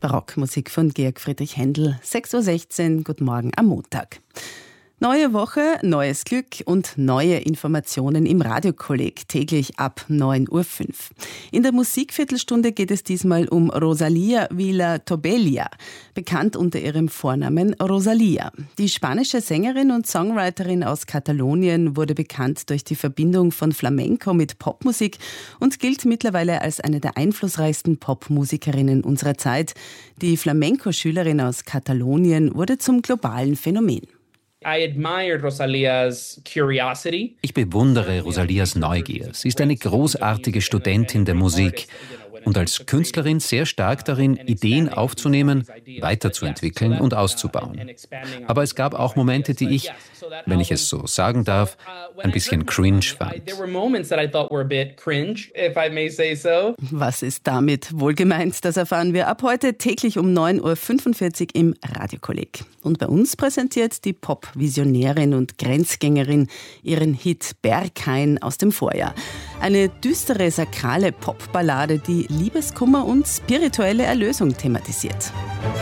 Barockmusik von Georg Friedrich Händel. 6.16 Uhr, guten Morgen am Montag. Neue Woche, neues Glück und neue Informationen im Radiokolleg, täglich ab 9.05 Uhr. In der Musikviertelstunde geht es diesmal um Rosalía Vila-Tobella, bekannt unter ihrem Vornamen Rosalía. Die spanische Sängerin und Songwriterin aus Katalonien wurde bekannt durch die Verbindung von Flamenco mit Popmusik und gilt mittlerweile als eine der einflussreichsten Popmusikerinnen unserer Zeit. Die Flamenco-Schülerin aus Katalonien wurde zum globalen Phänomen. Ich bewundere Rosalías Neugier. Sie ist eine großartige Studentin der Musik und als Künstlerin sehr stark darin, Ideen aufzunehmen, weiterzuentwickeln und auszubauen. Aber es gab auch Momente, die ich, wenn ich es so sagen darf, ein bisschen cringe fand. Was ist damit wohl gemeint? Das erfahren wir ab heute täglich um 9.45 Uhr im Radiokolleg. Und bei uns präsentiert die Pop-Visionärin und Grenzgängerin ihren Hit Berghain aus dem Vorjahr. Eine düstere, sakrale Popballade, die Liebeskummer und spirituelle Erlösung thematisiert.